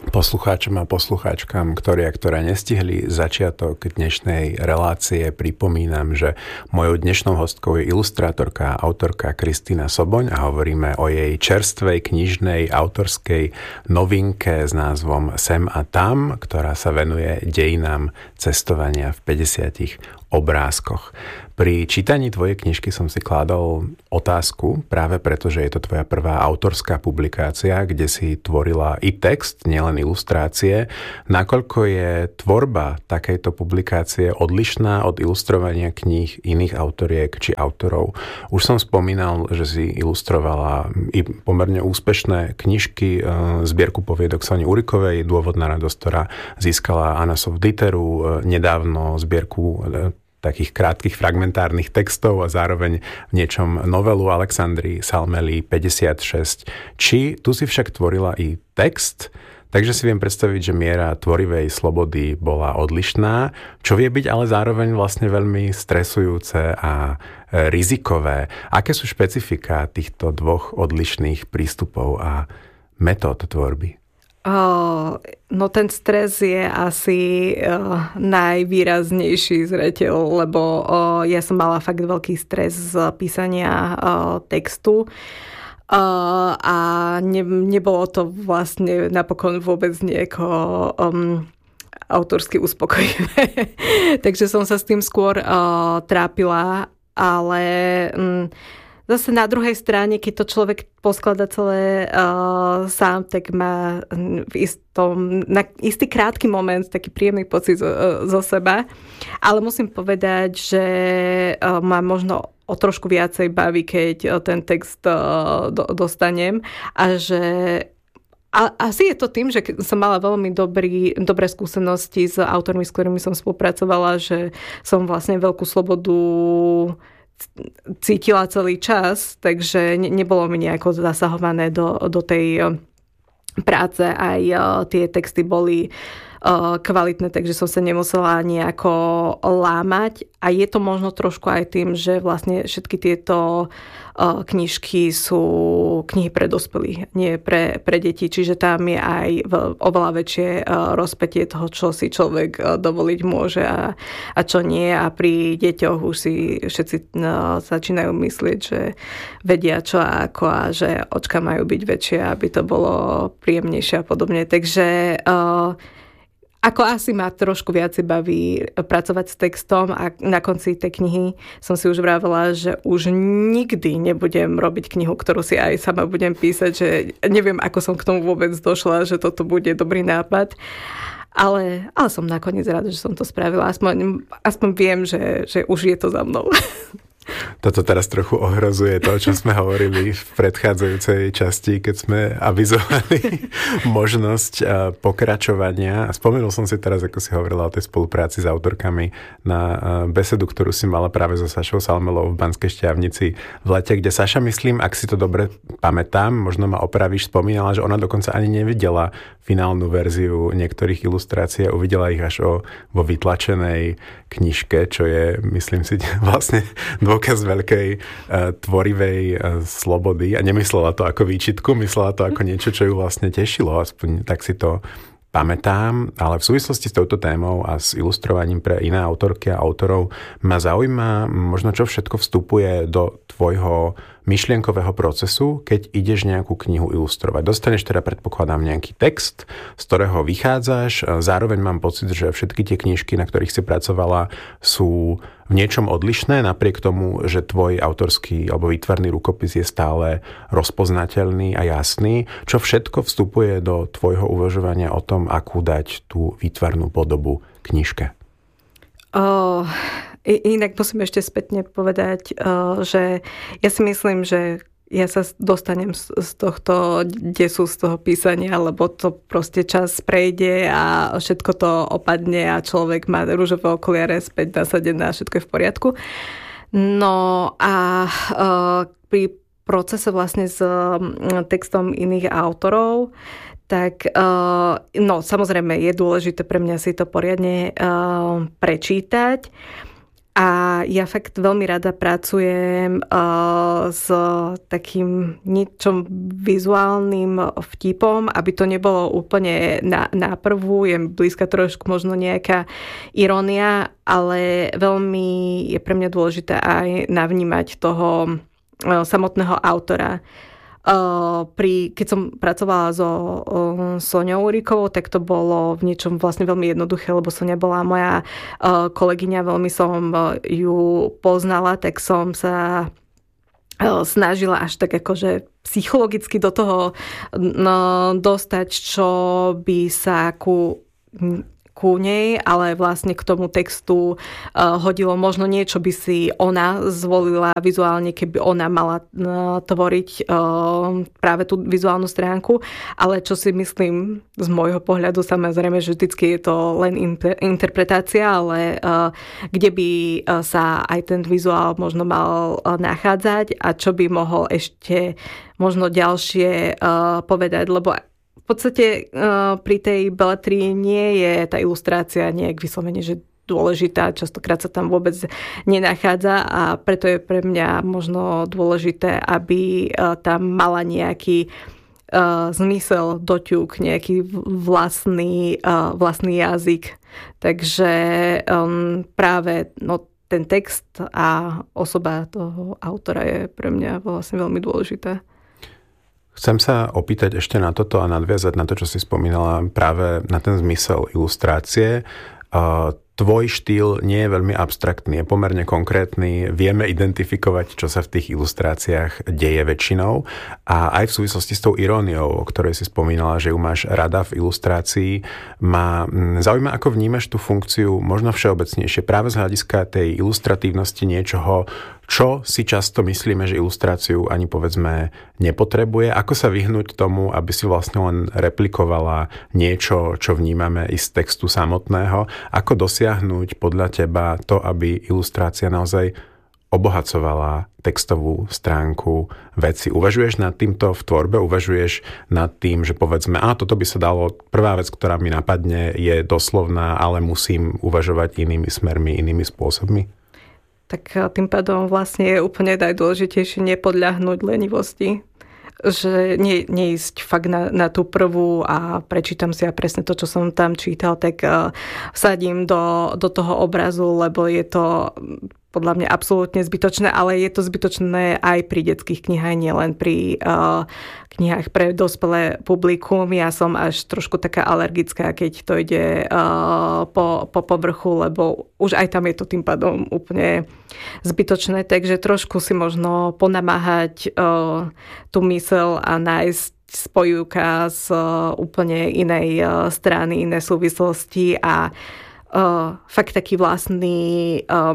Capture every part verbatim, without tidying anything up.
Poslucháčom a poslucháčkam, ktorí a ktoré nestihli začiatok dnešnej relácie, pripomínam, že mojou dnešnou hostkou je ilustrátorka a autorka Kristína Soboň a hovoríme o jej čerstvej knižnej autorskej novinke s názvom Sem a tam, ktorá sa venuje dejinám cestovania v päťdesiatich obrázkoch. Pri čítaní tvojej knižky som si kládol otázku, práve preto, že je to tvoja prvá autorská publikácia, kde si tvorila i text, nielen ilustrácie. Nakoľko je tvorba takejto publikácie odlišná od ilustrovania kníh iných autoriek či autorov? Už som spomínal, že si ilustrovala i pomerne úspešné knižky, zbierku poviedok Soni Urikovej, Dôvod na radosť, ktorá získala Anasov Diteru, nedávno zbierku takých krátkych fragmentárnych textov a zároveň v niečom novelu Alexandry Salmely päťdesiatšesť. Či tu si však tvorila i text, takže si viem predstaviť, že miera tvorivej slobody bola odlišná, čo vie byť ale zároveň vlastne veľmi stresujúce a rizikové. Aké sú špecifika týchto dvoch odlišných prístupov a metód tvorby? Uh, no ten stres je asi uh, najvýraznejší zreteľ, lebo uh, ja som mala fakt veľký stres z písania uh, textu uh, a ne, nebolo to vlastne napokon vôbec nejako um, autorsky uspokojivé. Takže som sa s tým skôr uh, trápila, ale um, zase na druhej strane, keď to človek poskladá celé uh, sám, tak má v istom, na istý krátky moment taký príjemný pocit zo, zo seba. Ale musím povedať, že uh, ma možno o trošku viacej baví, keď uh, ten text uh, do, dostanem a že a asi je to tým, že som mala veľmi dobrý, dobré skúsenosti s autormi, s ktorými som spolupracovala, že som vlastne veľkú slobodu cítila celý čas, takže nebolo mi nejako zasahované do, do tej práce. Aj tie texty boli kvalitné, takže som sa nemusela nejako lámať. A je to možno trošku aj tým, že vlastne všetky tieto knižky sú knihy pre dospelých, nie pre, pre deti. Čiže tam je aj oveľa väčšie rozpätie toho, čo si človek dovoliť môže a, a čo nie. A pri deťoch už si všetci začínajú myslieť, že vedia čo a ako a že očka majú byť väčšie, aby to bolo príjemnejšie a podobne. Takže ako asi ma trošku viacej baví pracovať s textom a na konci tej knihy som si už vravela, že už nikdy nebudem robiť knihu, ktorú si aj sama budem písať, že neviem, ako som k tomu vôbec došla, že toto bude dobrý nápad. Ale, ale som nakoniec rada, že som to spravila. Aspoň, aspoň viem, že, že už je to za mnou. Toto teraz trochu ohrozuje to, čo sme hovorili v predchádzajúcej časti, keď sme avizovali možnosť pokračovania. A spomenul som si teraz, ako si hovorila o tej spolupráci s autorkami, na besedu, ktorú si mala práve so Sašou Salmelou v Banskej Štiavnici v lete, kde Saša, myslím, ak si to dobre pamätám, možno ma opravíš, spomínala, že ona dokonca ani nevidela finálnu verziu niektorých ilustrácií a uvidela ich až o, vo vytlačenej knižke, čo je, myslím si, vlastne dôkaz veľkej uh, tvorivej uh, slobody a nemyslela to ako výčitku, myslela to ako niečo, čo ju vlastne tešilo, aspoň tak si to pamätám, ale v súvislosti s touto témou a s ilustrovaním pre iné autorky a autorov ma zaujíma možno, čo všetko vstupuje do tvojho myšlienkového procesu, keď ideš nejakú knihu ilustrovať. Dostaneš teda, predpokladám, nejaký text, z ktorého vychádzaš. Zároveň mám pocit, že všetky tie knižky, na ktorých si pracovala, sú v niečom odlišné, napriek tomu, že tvoj autorský alebo výtvarný rukopis je stále rozpoznateľný a jasný. Čo všetko vstupuje do tvojho uvažovania o tom, akú dať tú výtvarnú podobu knižke? Oh, inak musím ešte spätne povedať, že ja si myslím, že ja sa dostanem z tohto desu, z toho písania, lebo to proste čas prejde a všetko to opadne a človek má ružové okuliare späť nasadené a všetko je v poriadku. No a pri procese vlastne s textom iných autorov, tak no samozrejme je dôležité pre mňa si to poriadne prečítať. A ja fakt veľmi rada pracujem uh, s takým niečom vizuálnym vtipom, aby to nebolo úplne na, na prvú, je blízka trošku možno nejaká irónia, ale veľmi je pre mňa dôležité aj navnímať toho uh, samotného autora. Uh, pri, keď som pracovala so uh, Soňou Urikovou, tak to bolo v niečom vlastne veľmi jednoduché, lebo Soňa bola moja uh, kolegyňa, veľmi som uh, ju poznala, tak som sa uh, snažila až tak akože psychologicky do toho no, dostať, čo by sa ku ku nej, ale vlastne k tomu textu uh, hodilo možno niečo by si ona zvolila vizuálne, keby ona mala uh, tvoriť uh, práve tú vizuálnu stránku, ale čo si myslím z môjho pohľadu, samozrejme, že vždycky je to len inter- interpretácia, ale uh, kde by uh, sa aj ten vizuál možno mal uh, nachádzať a čo by mohol ešte možno ďalšie uh, povedať, lebo v podstate uh, pri tej beletrii nie je tá ilustrácia nejak vyslovene, že dôležitá, častokrát sa tam vôbec nenachádza a preto je pre mňa možno dôležité, aby uh, tam mala nejaký uh, zmysel, doťuk, nejaký vlastný, uh, vlastný jazyk. Takže um, práve no, ten text a osoba toho autora je pre mňa vlastne veľmi dôležité. Chcem sa opýtať ešte na toto a nadviazať na to, čo si spomínala, práve na ten zmysel ilustrácie. Tvoj štýl nie je veľmi abstraktný, je pomerne konkrétny. Vieme identifikovať, čo sa v tých ilustráciách deje väčšinou. A aj v súvislosti s tou iróniou, o ktorej si spomínala, že ju máš rada v ilustrácii, ma zaujíma, ako vnímaš tú funkciu možno všeobecnejšie, práve z hľadiska tej ilustratívnosti niečoho, čo si často myslíme, že ilustráciu ani povedzme nepotrebuje. Ako sa vyhnúť tomu, aby si vlastne len replikovala niečo, čo vnímame i z textu samotného. Ako dosiahnuť podľa teba to, aby ilustrácia naozaj obohacovala textovú stránku veci. Uvažuješ nad týmto v tvorbe? Uvažuješ nad tým, že povedzme, a toto by sa dalo, prvá vec, ktorá mi napadne, je doslovná, ale musím uvažovať inými smermi, inými spôsobmi? Tak tým pádom vlastne je úplne najdôležitejšie nepodľahnúť lenivosti. Že nie, neísť fakt na, na tú prvú a prečítam si a presne to, čo som tam čítal, tak uh, vsadím do, do toho obrazu, lebo je to podľa mňa absolútne zbytočné, ale je to zbytočné aj pri detských knihách, nielen pri uh, knihách pre dospelé publikum. Ja som až trošku taká alergická, keď to ide uh, po, po povrchu, lebo už aj tam je to tým pádom úplne zbytočné, takže trošku si možno ponamáhať uh, tú myseľ a nájsť spojúka z uh, úplne inej uh, strany, iné súvislosti a uh, fakt taký vlastný uh,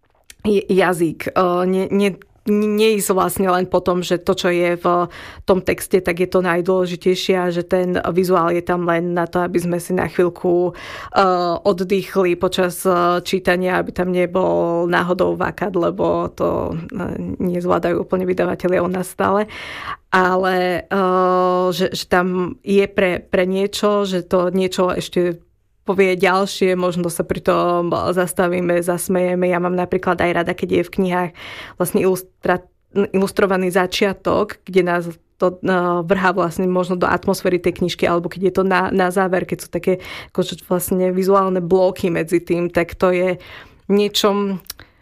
jazyk. Ne, ne, neísť vlastne len po tom, že to, čo je v tom texte, tak je to najdôležitejšie a že ten vizuál je tam len na to, aby sme si na chvíľku uh, oddychli počas uh, čítania, aby tam nebol náhodou vákat, lebo to uh, nezvládajú úplne vydavatelia u nás stále. Ale uh, že, že tam je pre, pre niečo, že to niečo ešte povie ďalšie, možno sa pri tom zastavíme, zasmejeme. Ja mám napríklad aj rada, keď je v knihách vlastne ilustra, ilustrovaný začiatok, kde nás to vrhá vlastne možno do atmosféry tej knižky, alebo keď je to na, na záver, keď sú také akože vlastne vizuálne bloky medzi tým, tak to je niečo,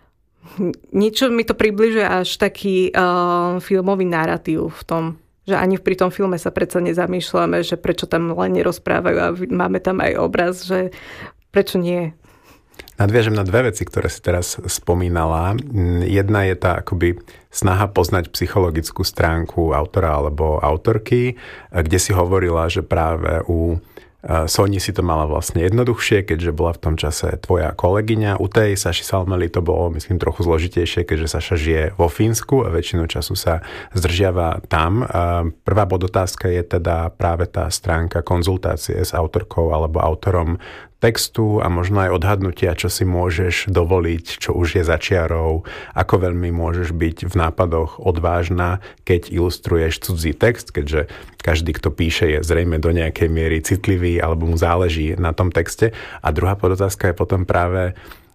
niečo mi to približuje až taký uh, filmový narratív v tom, že ani pri tom filme sa predsa nezamýšľame, že prečo tam len nerozprávajú a máme tam aj obraz, že prečo nie. Nadviažem na dve veci, ktoré si teraz spomínala. Jedna je tá akoby snaha poznať psychologickú stránku autora alebo autorky, kde si hovorila, že práve u Soni si to mala vlastne jednoduchšie, keďže bola v tom čase tvoja kolegyňa. U tej Saši Salmely to bolo, myslím, trochu zložitejšie, keďže Saša žije vo Fínsku a väčšinu času sa zdržiava tam. Prvá bodotázka je teda práve tá stránka konzultácie s autorkou alebo autorom textu a možno aj odhadnutia, čo si môžeš dovoliť, čo už je za čiarou, ako veľmi môžeš byť v nápadoch odvážna, keď ilustruješ cudzí text, keďže každý, kto píše, je zrejme do nejakej miery citlivý alebo mu záleží na tom texte. A druhá podotázka je potom práve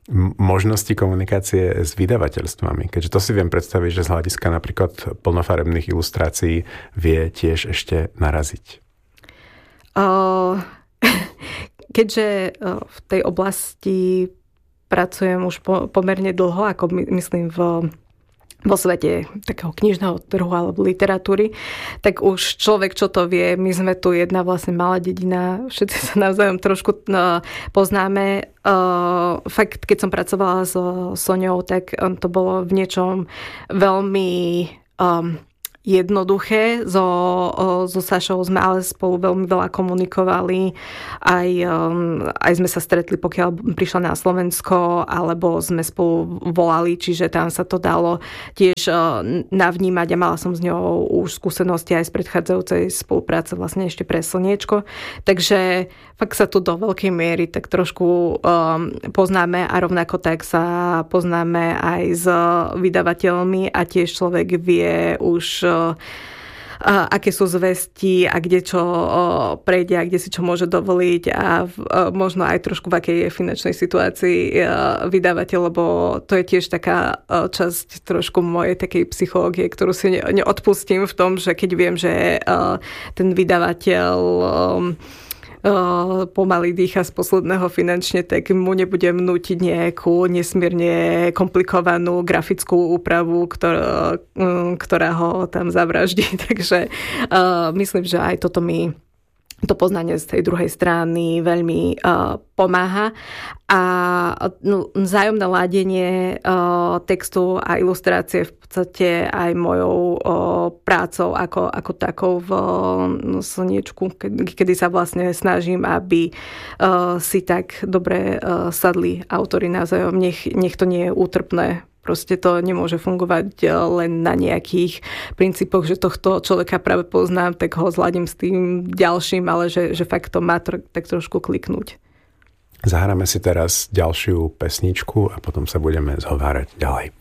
možnosti komunikácie s vydavateľstvami? Keďže to si viem predstaviť, že z hľadiska napríklad plnofarebných ilustrácií vie tiež ešte naraziť. Uh, keďže uh, v tej oblasti pracujem už po, pomerne dlho, ako my, myslím v vo svete takého knižného trhu alebo literatúry, tak už človek, čo to vie, my sme tu jedna vlastne malá dedina, všetci sa navzájom trošku no, poznáme. Uh, fakt, keď som pracovala so Soňou, tak um, to bolo v niečom veľmi um, jednoduché. So, so Sašou sme ale spolu veľmi veľa komunikovali. Aj, um, aj sme sa stretli, pokiaľ prišla na Slovensko, alebo sme spolu volali, čiže tam sa to dalo tiež uh, navnímať a mala som s ňou už skúsenosti aj z predchádzajúcej spolupráce vlastne ešte pre Slniečko. Takže fakt sa tu do veľkej miery tak trošku um, poznáme a rovnako tak sa poznáme aj s vydavateľmi a tiež človek vie už aké sú zvesti a kde čo prejde a kde si čo môže dovoliť a možno aj trošku v akej je finančnej situácii vydavateľ, lebo to je tiež taká časť trošku mojej takej psychológie, ktorú si neodpustím v tom, že keď viem, že ten vydavateľ pomaly dýcha z posledného finančne, tak mu nebudem nútiť nejakú nesmierne komplikovanú grafickú úpravu, ktorá, ktorá ho tam zavraždí. Takže uh, myslím, že aj toto mi to poznanie z tej druhej strany veľmi uh, pomáha. A no, vzájomné ladenie uh, textu a ilustrácie v podstate aj mojou uh, prácou ako, ako takou v uh, Slniečku, kedy, kedy sa vlastne snažím, aby uh, si tak dobre uh, sadli autori navzájom. Nech, nech to nie je útrpné. Proste to nemôže fungovať len na nejakých princípoch, že tohto človeka práve poznám, tak ho zladím s tým ďalším, ale že, že fakt to má tro, tak trošku kliknúť. Zahráme si teraz ďalšiu pesničku a potom sa budeme zhovárať ďalej.